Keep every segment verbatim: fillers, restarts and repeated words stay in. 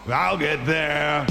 I'll get there.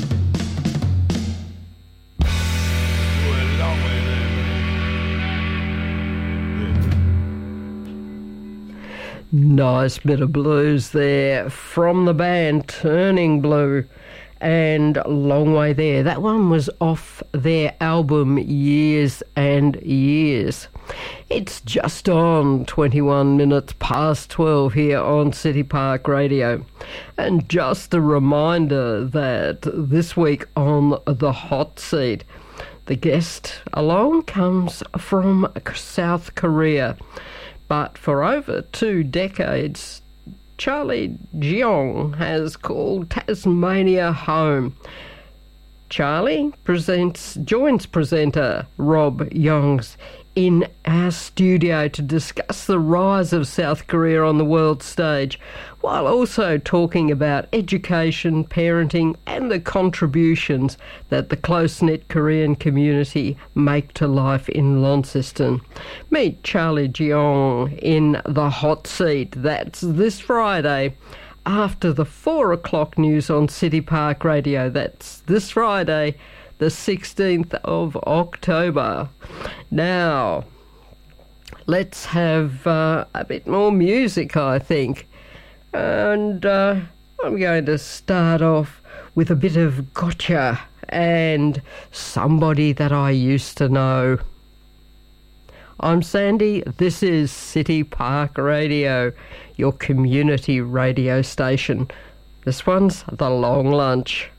Nice bit of blues there from the band Turning Blue, and Long Way There. That one was off their album Years and Years. It's just on twenty-one minutes past twelve here on City Park Radio. And just a reminder that this week on The Hot Seat, the guest along comes from South Korea. But for over two decades, Charlie Jeong has called Tasmania home. Charlie presents, joins presenter Rob Youngs in our studio to discuss the rise of South Korea on the world stage, while also talking about education, parenting, and the contributions that the close-knit Korean community make to life in Launceston. Meet Charlie Jeong in The Hot Seat. That's this Friday after the four o'clock news on City Park Radio. That's this Friday, the sixteenth of October. Now, let's have uh, a bit more music, I think. And uh, I'm going to start off with a bit of Gotcha and Somebody That I Used to Know. I'm Sandy. This is City Park Radio, your community radio station. This one's The Long Lunch.